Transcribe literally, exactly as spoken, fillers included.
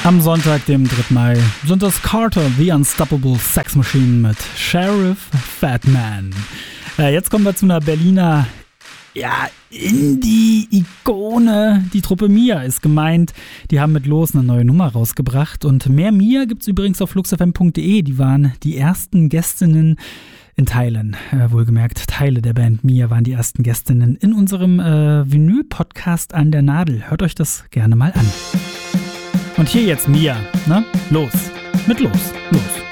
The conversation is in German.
Am Sonntag, dem dritten Mai, sind es Carter, The Unstoppable Sex Machine mit Sheriff Fatman. Äh, jetzt kommen wir zu einer Berliner ja, Indie-Ikone. Die Truppe Mia ist gemeint. Die haben mit Los eine neue Nummer rausgebracht. Und mehr Mia gibt's übrigens auf flux f m punkt d e. Die waren die ersten Gästinnen in Teilen. Äh, wohlgemerkt, Teile der Band Mia waren die ersten Gästinnen in unserem äh, Vinyl-Podcast An der Nadel. Hört euch das gerne mal an. Und hier jetzt Mia, ne? Los, mit Los, los.